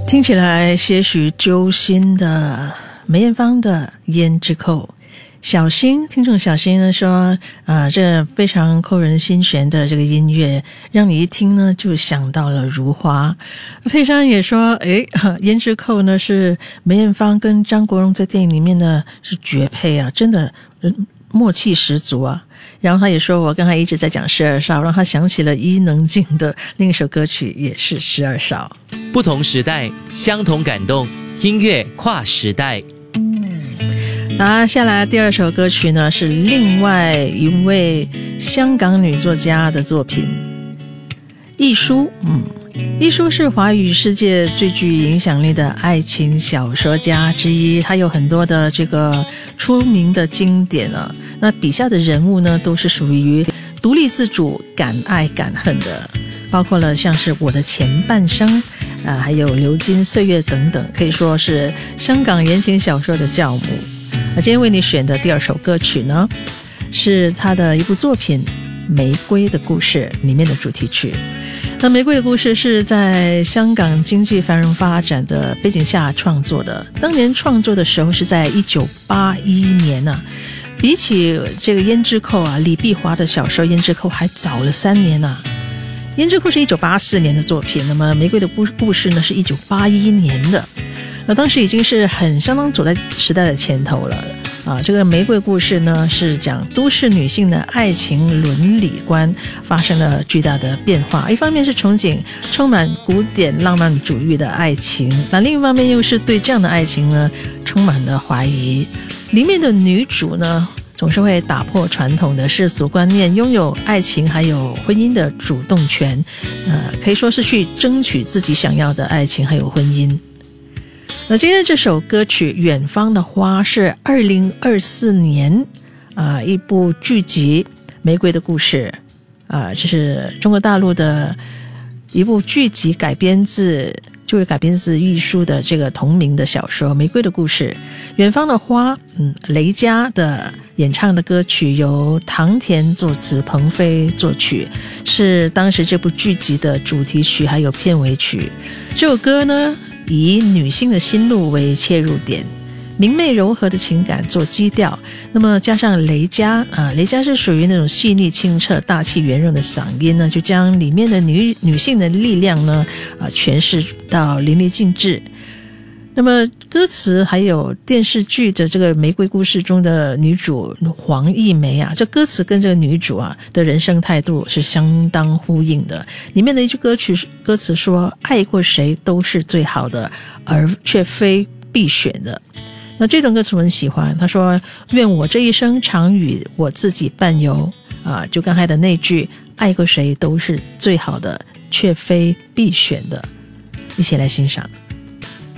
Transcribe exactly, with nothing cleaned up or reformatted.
听起来些许揪心的梅艳芳的《胭脂扣》。小新听众小新呢说啊、呃，这非常扣人心弦的这个音乐让你一听呢就想到了如花。佩珊也说诶，胭脂扣呢是梅艳芳跟张国荣在电影里面呢是绝配啊，真的、嗯、默契十足啊。然后他也说我刚才一直在讲十二少，让他想起了伊能静的另一首歌曲也是十二少。 不同时代相同感动，音乐跨时代。 那下来第二首歌曲呢是另外一位香港女作家的作品，亦舒。嗯，亦舒是华语世界最具影响力的爱情小说家之一，他有很多的这个出名的经典啊。那笔下的人物呢都是属于独立自主、敢爱敢恨的，包括了像是我的前半生啊，还有流金岁月等等，可以说是香港言情小说的教母。那今天为你选的第二首歌曲呢是他的一部作品《玫瑰的故事》里面的主题曲。那《玫瑰的故事》是在香港经济繁荣发展的背景下创作的，当年创作的时候是在一九八一年啊，比起这个胭脂扣啊，李碧华的小说《胭脂扣》还早了三年啊。胭脂扣是一九八四年的作品，那么玫瑰的故事呢是一九八一年的。那当时已经是很相当走在时代的前头了啊！这个玫瑰故事呢，是讲都市女性的爱情伦理观发生了巨大的变化。一方面是憧憬充满古典浪漫主义的爱情，那另一方面又是对这样的爱情呢充满了怀疑。里面的女主呢，总是会打破传统的世俗观念，拥有爱情还有婚姻的主动权，呃，可以说是去争取自己想要的爱情还有婚姻。那今天这首歌曲《远方的花》是二零二四年啊、呃、一部剧集《玫瑰的故事》啊、呃，这是中国大陆的一部剧集，改编自就是改编自亦舒的这个同名的小说《玫瑰的故事》。远方的花，嗯，雷佳的演唱的歌曲由唐田作词，彭飞作曲，是当时这部剧集的主题曲还有片尾曲。这首歌呢以女性的心路为切入点，明媚柔和的情感做基调，那么加上雷佳啊，雷佳是属于那种细腻清澈、大气圆润的嗓音呢，就将里面的女女性的力量呢啊诠释到淋漓尽致。那么歌词还有电视剧的这个玫瑰故事中的女主黄艺梅啊，这歌词跟这个女主啊的人生态度是相当呼应的。里面的一句歌曲歌词说，爱过谁都是最好的，而却非必选的。那这段歌词我很喜欢，他说愿我这一生常与我自己伴游啊，就刚才的那句爱过谁都是最好的，却非必选的，一起来欣赏。